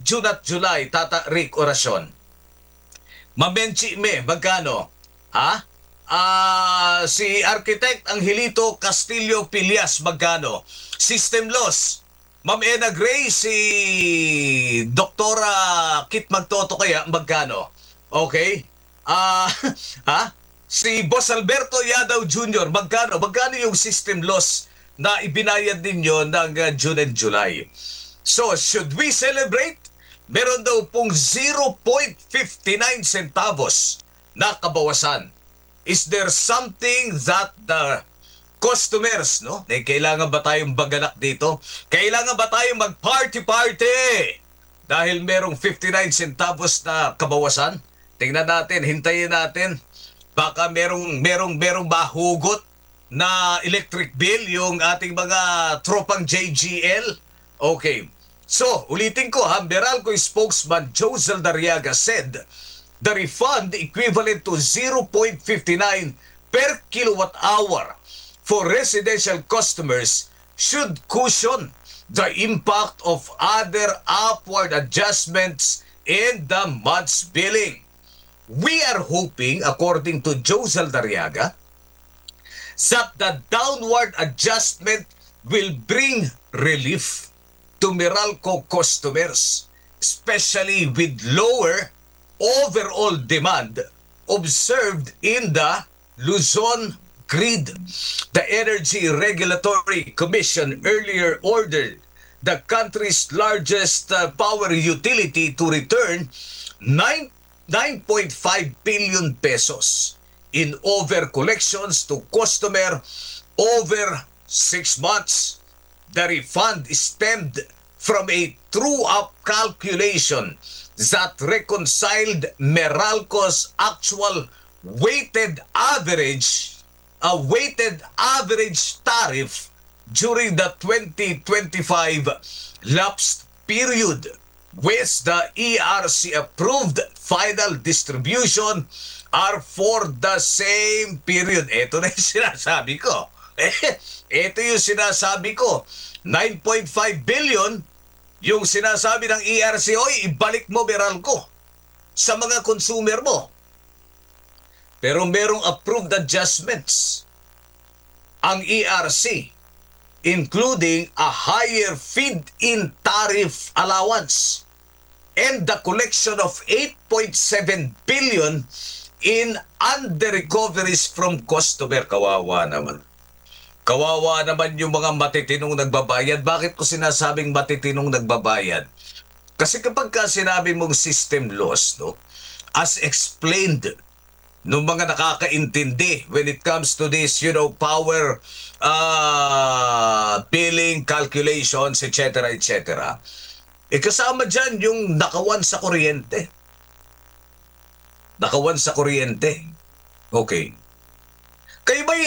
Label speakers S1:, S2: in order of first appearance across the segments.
S1: June at July, Tata Rick Orasyon. Mamenchi me, magkano? Ha? Si Architect Angelito Castillo Pilias, magkano? System loss. Ma'am Ena Gray, si Doktora Kit Magtoto kaya, magkano? Okay? Ha? Si Boss Alberto Yadaw Jr., magkano? Magkano yung system loss na ibinayad ninyo ng June and July? So, should we celebrate? Meron daw pong 0.59 centavos na kabawasan. Is there something that the customers, no? Kailangan ba tayong baganak dito? Kailangan ba tayong mag-party-party? Dahil merong 59 centavos na kabawasan? Tingnan natin, hintayin natin. Baka merong mahugot na electric bill yung ating mga tropang JGL. Okay. So, ulitin ko ha, Meralco spokesman Joe Zaldariaga said the refund equivalent to 0.59 per kilowatt hour for residential customers should cushion the impact of other upward adjustments in the month's billing. We are hoping, according to Joe Zaldariaga, that the downward adjustment will bring relief to Meralco customers, especially with lower overall demand observed in the Luzon grid. The Energy Regulatory Commission earlier ordered the country's largest power utility to return 9.5 billion pesos in over collections to customer over 6 months. The refund stemmed from a true-up calculation that reconciled Meralco's actual weighted average tariff during the 2025 lapsed period with the ERC-approved final distribution are for the same period. Ito na yung sinasabi ko. Ito yung sinasabi ko. 9.5 billion yung sinasabi ng ERC, ibalik mo Meralco sa mga consumer mo. Pero merong approved adjustments ang ERC, including a higher feed-in tariff allowance and the collection of 8.7 billion in under-recoveries from customer. Kawawa naman. Kawawa naman yung mga matitinong nagbabayad. Bakit ko sinasabing matitinong nagbabayad? Kasi kapag sinabi mong system loss, no, as explained ng mga nakakaintindi when it comes to this, power billing calculations, etc., etc., kasama dyan yung nakawan sa kuryente. Nakawan sa kuryente. Okay. Kayo ba'y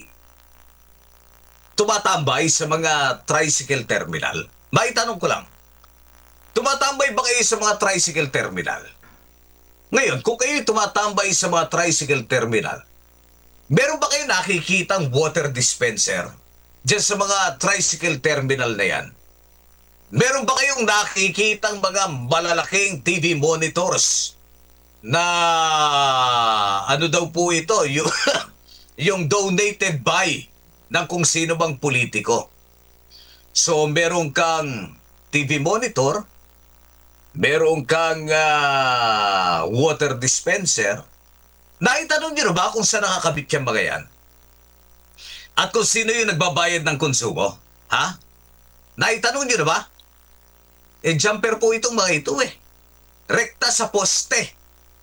S1: tumatambay sa mga tricycle terminal? Maitanong ko lang. Tumatambay ba kayo sa mga tricycle terminal? Ngayon, kung kayo tumatambay sa mga tricycle terminal, meron ba kayo nakikitang water dispenser dyan sa mga tricycle terminal na yan? Meron ba kayong nakikitang mga malalaking TV monitors na ano daw po ito, yung donated by ng kung sino bang politiko? So, meron kang TV monitor, meron kang water dispenser. Naitanong nyo ba kung saan nakakabit yung mga yan? At kung sino yung nagbabayad ng konsumo? Ha? Naitanong nyo ba? Jumper po itong mga ito Rekta sa poste.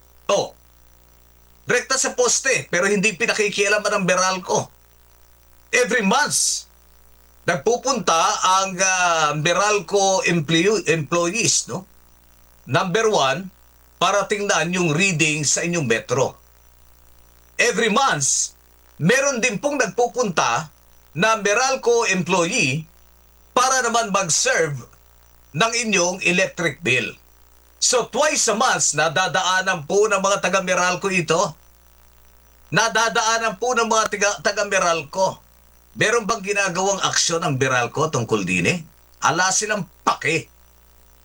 S1: Rekta sa poste, pero hindi pinakikialaman ng Meralco. Every month, nagpupunta ang Meralco employees, no? Number 1, para tingnan yung reading sa inyong metro. Every month, meron din pong nagpupunta na Meralco employee para naman mag-serve ng inyong electric bill. So twice a month, nadadaanan po ng mga taga-Meralco ito. Nadadaanan po ng mga taga-Meralco. Meron bang ginagawang aksyon ang Meralco tungkol din? Ala silang pake.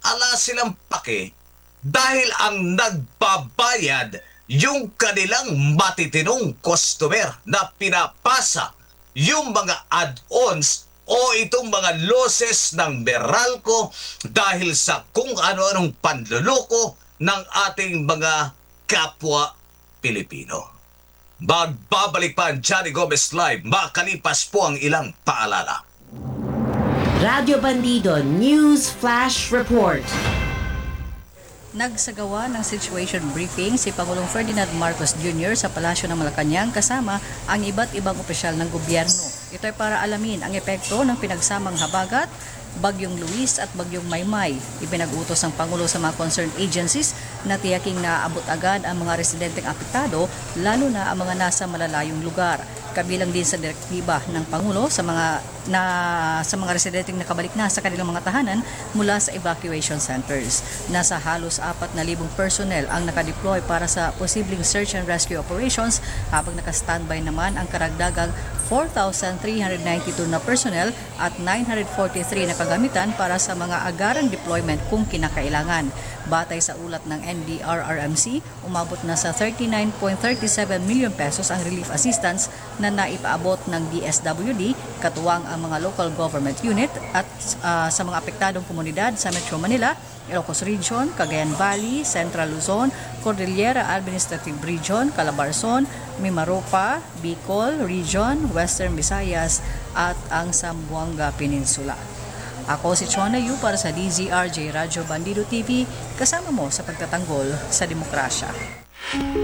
S1: ala silang pake dahil ang nagbabayad yung kanilang matitinong customer na pinapasa yung mga add-ons o itong mga losses ng Meralco dahil sa kung ano-anong panluloko ng ating mga kapwa Pilipino. Magbabalik pa ang Johnny Gomez Live makalipas po ang ilang paalala.
S2: Radio Bandido News Flash Report.
S3: Nagsagawa ng situation briefing si Pangulong Ferdinand Marcos Jr. sa Palasyo ng Malacanang kasama ang iba't ibang opisyal ng gobyerno. Ito ay para alamin ang epekto ng pinagsamang habagat, Bagyong Luis at Bagyong Maymay. Ipinag-utos ng Pangulo sa mga concerned agencies na tiyaking naaabot agad ang mga residenteng apektado, lalo na ang mga nasa malalayong lugar. Kabilang din sa direktiba ng Pangulo sa mga residenteng nakabalik na sa kanilang mga tahanan mula sa evacuation centers. Nasa halos 4,000 personnel ang nakadeploy para sa posibleng search and rescue operations, habang naka-standby naman ang karagdagang 4,392 na personnel at 943 na kagamitan para sa mga agarang deployment kung kinakailangan. Batay sa ulat ng NDRRMC, umabot na sa 39.37 million pesos ang relief assistance na naipaabot ng DSWD, katuwang ang mga local government unit at sa mga apektadong komunidad sa Metro Manila, Ilocos Region, Cagayan Valley, Central Luzon, Cordillera Administrative Region, Calabarzon, Mimaropa, Bicol Region, Western Visayas at ang Zamboanga Peninsula. Ako si Chona Yu para sa DZRJ Radio Bandido TV, kasama mo sa pagtatanggol sa demokrasya.